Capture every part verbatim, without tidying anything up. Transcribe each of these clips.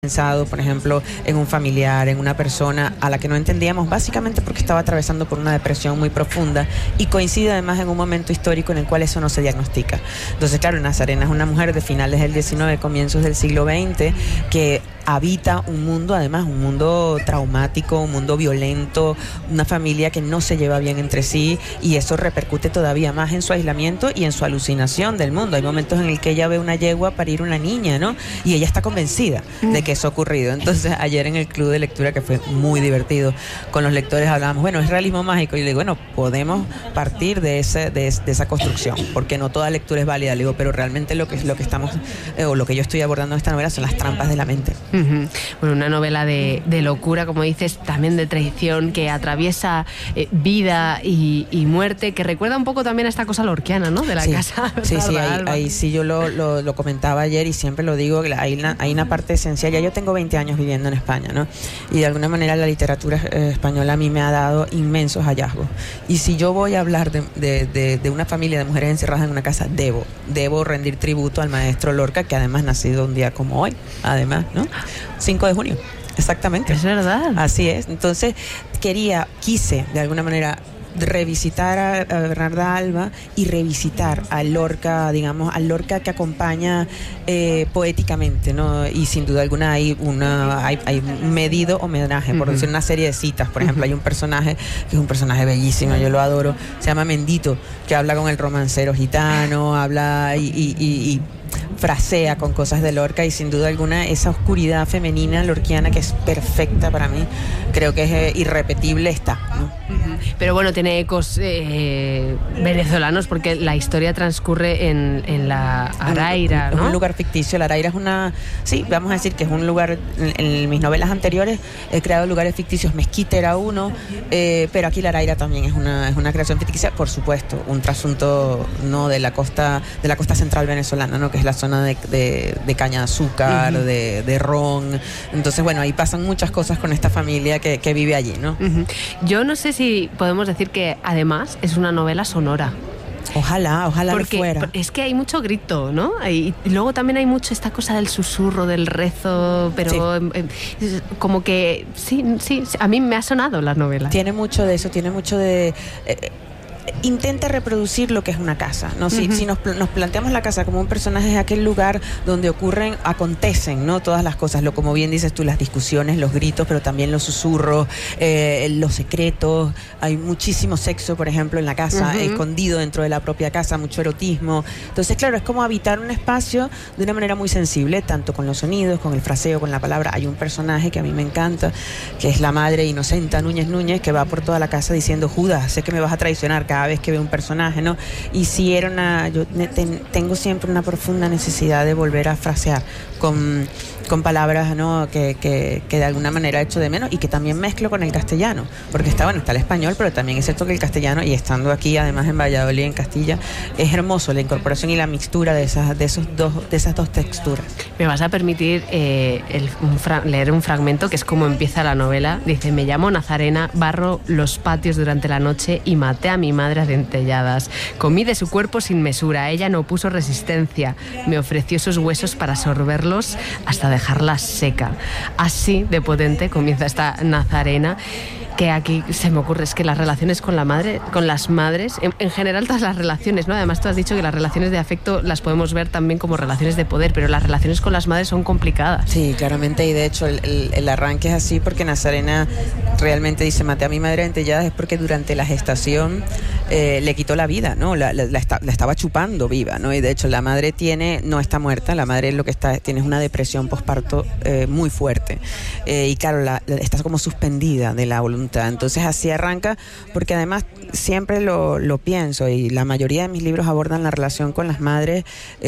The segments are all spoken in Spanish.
pensado, por ejemplo, en un familiar, en una persona a la que no entendíamos, básicamente porque estaba atravesando por una depresión muy profunda, y coincide además en un momento histórico en el cual eso no se diagnostica. Entonces, claro, Nazarena es una mujer de finales del diecinueve, comienzos del siglo veinte, que habita un mundo, además, un mundo traumático, un mundo violento, una familia que no se lleva bien entre sí, y eso repercute todavía más en su aislamiento y en su alucinación del mundo. Hay momentos en el que ella ve una yegua parir una niña, ¿no? Y ella está convencida de que eso ha ocurrido. Entonces, ayer en el club de lectura, que fue muy divertido, con los lectores hablábamos, bueno, es realismo mágico, y yo le digo, bueno, podemos partir de, ese, de, de esa construcción, porque no toda lectura es válida, le digo, pero realmente lo que, lo que estamos, eh, o lo que yo estoy abordando en esta novela son las trampas de la mente. Uh-huh. Bueno, una novela de, de locura, como dices, también de traición, que atraviesa eh, vida y, y muerte, que recuerda un poco también a esta cosa lorquiana, ¿no? De la sí, casa. Sí, sí, ahí, ahí sí yo lo, lo, lo comentaba ayer y siempre lo digo, hay una, hay una parte esencial. Ya yo tengo veinte años viviendo en España, ¿no? Y de alguna manera la literatura eh, española a mí me ha dado inmensos hallazgos. Y si yo voy a hablar de, de, de, de una familia de mujeres encerradas en una casa, debo, debo rendir tributo al maestro Lorca, que además nacido un día como hoy, además, ¿no? cinco de junio, exactamente. Es verdad. Así es. Entonces, quería, quise, de alguna manera, revisitar a, a Bernarda Alba y revisitar a Lorca, digamos, a Lorca que acompaña eh, poéticamente, ¿no? Y sin duda alguna hay una hay, hay un medido homenaje, por uh-huh. decir una serie de citas. Por ejemplo, uh-huh. hay un personaje que es un personaje bellísimo, yo lo adoro, se llama Mendito, que habla con el romancero gitano, habla y, y, y, y frasea con cosas de Lorca, y sin duda alguna esa oscuridad femenina lorquiana que es perfecta para mí, creo que es eh, irrepetible, está, ¿no? Uh-huh. Pero bueno, tiene ecos eh, venezolanos, porque la historia transcurre en, en la Araira, ¿no? Es un lugar ficticio. La Araira es una, sí, vamos a decir que es un lugar, en, en mis novelas anteriores he creado lugares ficticios, Mezquite era uno, eh, pero aquí la Araira también es una, es una creación ficticia, por supuesto, un trasunto, no, de la costa, de la costa central venezolana, ¿no? Que es la zona de, de, de caña de azúcar, uh-huh. de, de ron. Entonces, bueno, ahí pasan muchas cosas con esta familia que, que vive allí, ¿no? Uh-huh. Yo no sé si podemos decir que además es una novela sonora. Ojalá, ojalá porque lo fuera. Es que hay mucho grito, ¿no? Y luego también hay mucho esta cosa del susurro, del rezo, pero sí. eh, como que sí, sí, a mí me ha sonado la novela. Tiene mucho de eso, tiene mucho de... Eh, intenta reproducir lo que es una casa, ¿no? Si, uh-huh. si nos, nos planteamos la casa como un personaje, es aquel lugar donde ocurren, acontecen, ¿no? Todas las cosas, lo como bien dices tú, las discusiones, los gritos, pero también los susurros, eh, los secretos. Hay muchísimo sexo, por ejemplo, en la casa, uh-huh. escondido dentro de la propia casa, mucho erotismo. Entonces, claro, es como habitar un espacio de una manera muy sensible, tanto con los sonidos, con el fraseo, con la palabra. Hay un personaje que a mí me encanta, que es la madre Inocenta Núñez Núñez, que va por toda la casa diciendo: Judas, sé que me vas a traicionar cada vez que veo un personaje, ¿no? Y si era una, yo ten, tengo siempre una profunda necesidad de volver a frasear con, con palabras, ¿no? Que, que, que de alguna manera echo de menos, y que también mezclo con el castellano, porque está, bueno, está el español, pero también es cierto que el castellano, y estando aquí además en Valladolid, en Castilla, es hermoso la incorporación y la mixtura de esas, de esos dos, de esas dos texturas. Me vas a permitir eh, el, un fra- leer un fragmento que es como empieza la novela. Dice: me llamo Nazarena, barro los patios durante la noche y maté a mi madre a dentelladas. Comí de su cuerpo sin mesura, ella no puso resistencia, me ofreció sus huesos para sorberlos hasta dejarla seca. Así de potente comienza esta Nazarena, que aquí se me ocurre es que las relaciones con la madre, con las madres, en, en general todas las relaciones, ¿no? Además tú has dicho que las relaciones de afecto las podemos ver también como relaciones de poder, pero las relaciones con las madres son complicadas. Sí, claramente, y de hecho el, el, el arranque es así porque Nazarena realmente dice: maté a mi madre dentelladas, es porque durante la gestación eh, le quitó la vida, ¿no? La, la, la, está, la estaba chupando viva, ¿no? Y de hecho la madre tiene, no está muerta, la madre lo que está tiene es una depresión posparto eh, muy fuerte, eh, y claro, la, la, está como suspendida de la voluntad. Entonces así arranca, porque además siempre lo, lo pienso, y la mayoría de mis libros abordan la relación con las madres,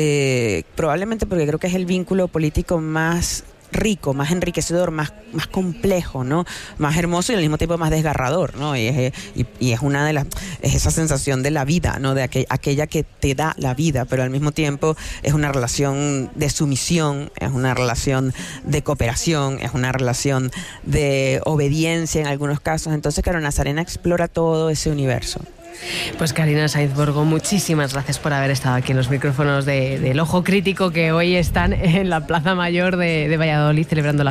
eh, probablemente porque creo que es el vínculo político más rico, más enriquecedor, más, más complejo, ¿no? Más hermoso y al mismo tiempo más desgarrador, ¿no? Y es, y, y es una de las, es esa sensación de la vida, ¿no? De aquel, aquella que te da la vida, pero al mismo tiempo es una relación de sumisión, es una relación de cooperación, es una relación de obediencia en algunos casos. Entonces, claro, Nazarena explora todo ese universo. Pues Karina Sainz Borgo, muchísimas gracias por haber estado aquí en los micrófonos de, del Ojo Crítico, que hoy están en la Plaza Mayor de, de Valladolid celebrando la